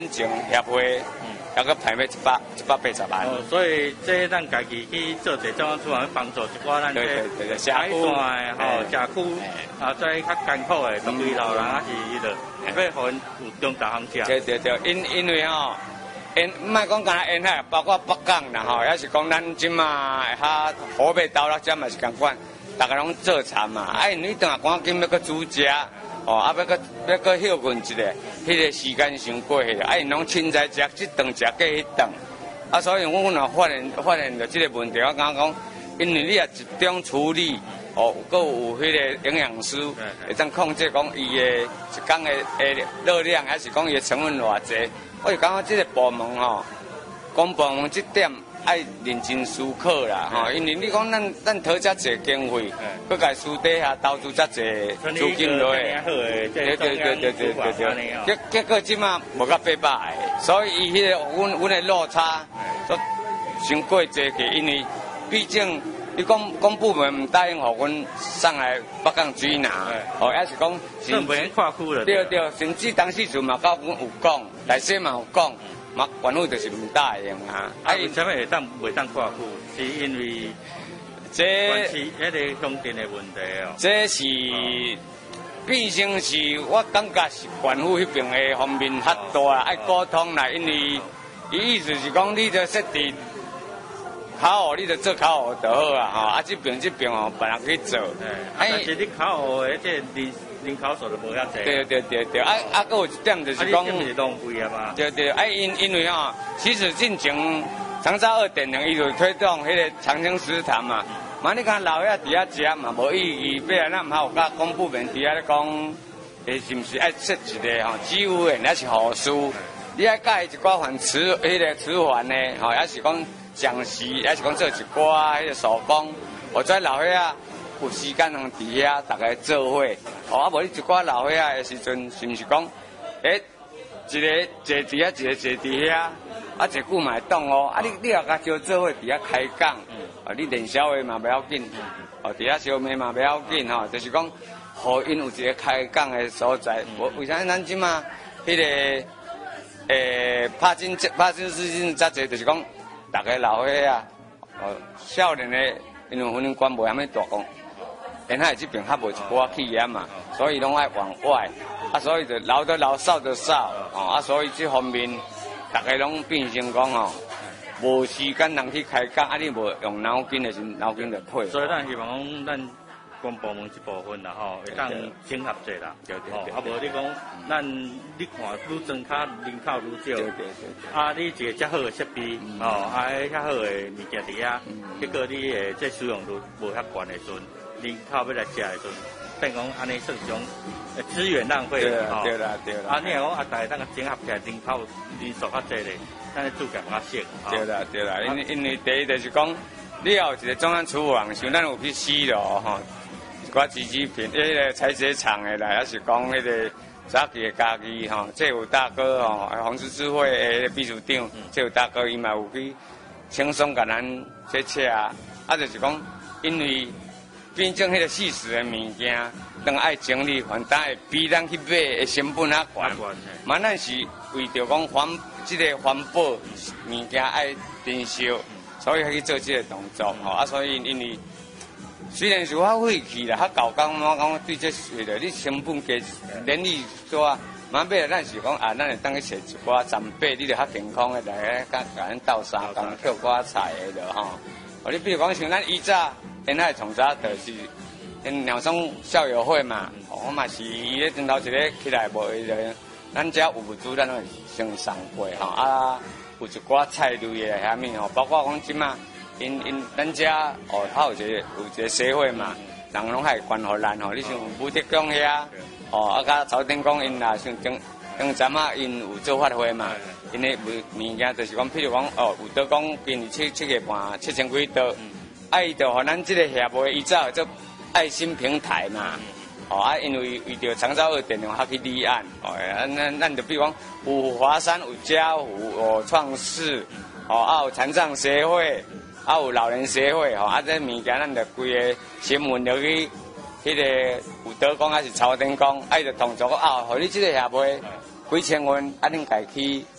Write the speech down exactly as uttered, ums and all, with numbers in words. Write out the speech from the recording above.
前协会，还阁排要一百一百八十万。 哦，所以这咱家己去做者中央厨房帮助一寡咱这海线的吼社区啊，在较艰苦的独居老人啊是迄落，要互因有中大行食。 对对对，因因为吼。沿唔莫讲干那沿海，包括北港啦吼，也是讲咱即马哈河北岛啦，这嘛是共款，大家拢做餐嘛。啊，因为等下赶紧要搁煮食，哦，啊要搁要搁休困一下，迄个时间伤过去了。啊，因拢凊彩食，即顿食过迄顿。啊，所以我若发现发现到即个问题，我感觉讲，因为你也集中处理，哦，搁有迄个营养师会当控制讲伊的一工的诶热量，还是讲伊的成分偌济。我就感觉这个部门吼，公部门这点爱认真思考啦吼，因为你讲咱咱讨遮济经费，搁家私底下投资遮济资金落去，对对对对对对对，结结果即马无到八百个，所以伊迄个阮阮的落差，都伤过济去，因为毕竟。你讲公部门唔答应，互阮送来北港水拿，哦，也是讲， 政府跨区了。 对对，甚至当时就嘛甲阮有讲，内底嘛有讲，嘛县府就是唔答应啊。 啊，为什么会当袂当跨区？是因为这关系迄个乡镇的问题哦。 这是毕竟是我感觉是县府迄边的方面较大，爱沟通啦，因为伊意思是讲你着设置。考核你着做考核就好啊，吼！啊，这边这边哦，别人去做。 哎，但是你考核的这人人口数就无遐济。 对对对对，啊啊，搁有一点就是讲， 啊，你是浪费啊嘛。 对对，啊因因为吼，其实进前长沙二点零伊就推动迄个长青食堂嘛，嘛你看老爷伫遐食嘛无意义，不然咱还有甲公部门伫遐咧讲，诶是毋是爱设一个吼机务员，还是护士，你爱教一寡环迟迄个迟缓呢，吼，还是讲。讲时还是讲做一寡迄个手工，或者老岁仔有时间通伫遐大家做伙，哦，啊无你一寡老岁仔的时阵，是毋是讲，诶，一个坐伫遐，一个坐伫遐，啊，一久嘛会动哦，啊你你也甲招做伙伫遐开讲，啊你练小话嘛不要紧，哦伫遐小妹嘛不要紧吼，就是讲，互因有一个开讲的所在。我为啥咱即马迄个诶拍金拍金事情遮济，就是讲。大家老岁啊，哦，少年的因为婚姻观无遐么大讲，沿海这边较无一寡企业嘛，所以拢爱往外，啊，所以就老的老少的少，哦，啊，所以这方面大家拢变成讲哦，无时间人去开讲，啊，你无用脑筋的时，脑筋就退。 所以咱希望讲咱。公部门这部分啦吼，会当整合者啦，哦，啊无你讲，咱你看愈增加人口愈少，啊，你一个遮好的设备，哦，啊，遐好的物件伫遐，结果你诶这使用率无遐悬的时阵，人口要来食的时阵，变讲安尼算一种资源浪费啦， 吼，对啦对啦， 啊，你若讲啊，大家当个整合起来，人口人数较济咧，咱咧做起来较省， 对啦对啦，因为因为第一就是讲，你要有一个中央厨房，像咱有去洗咯吼。一寡机制品，迄个采石场的啦，还是讲迄个早期的家己吼，这有大哥吼，红十字会的秘书长，这有大哥伊嘛有去轻松甲咱这车啊，啊就是讲，因为变种迄个细食的物件，当爱整理，反倒会比咱去买的成本较悬。嘛，咱是为着讲环，即个环保物件爱珍惜，所以去做即个动作吼，啊，所以因为。虽然是较费气啦，较搞工，我讲对这是的，你成本加人力多啊，嘛买咱是讲啊，咱会当去找一寡长辈，你著较健康的来甲甲咱斗相共捡寡菜的咯吼。哦，你比如讲像咱以早，现在从早就是因鸟松校友会嘛，我嘛是伊咧顶头一个起来无伊个，咱遮有物资咱会先送过吼，啊有一寡菜类的遐物吼，包括讲即马。因因咱遮哦，还有一个有一个社会嘛，人拢还关互咱吼。你像武德宫遐，哦，啊，甲朝天宫因啦，像顶顶阵啊，因有做法会嘛，因的物物件就是讲，譬如讲哦，有刀讲今年七七个半七千几刀，啊，伊就互咱即个协会伊早做爱心平台嘛，哦啊，因为为着长照二点零较去立案，哦，咱咱就比如讲有华山有家湖有创世，哦啊有残障协会。啊，有老人协会吼，啊，这物件咱着规个新闻落去，迄个有德公还是朝天宫，啊，伊着同作啊，互你即个协会， 几千万，啊，恁家去